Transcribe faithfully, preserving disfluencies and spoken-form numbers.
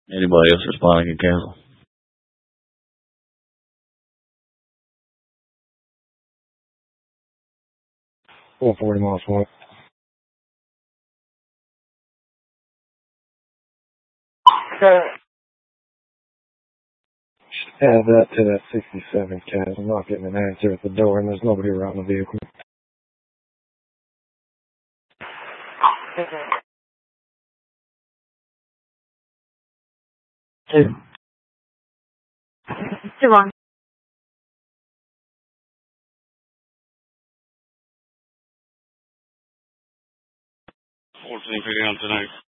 Anybody else responding can cancel. one forty miles point. Add that to that sixty-seven, Kaz. I'm not getting an answer at the door, and there's nobody around the vehicle. Hey. Wrong. fourteen fifty on tonight.